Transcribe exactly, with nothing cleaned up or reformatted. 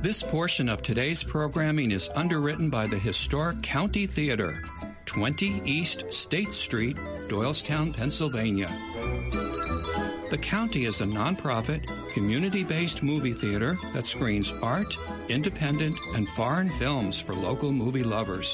This portion of today's programming is underwritten by the historic County Theater, twenty East State Street, Doylestown, Pennsylvania. The County is a nonprofit, community-based movie theater that screens art, independent, and foreign films for local movie lovers.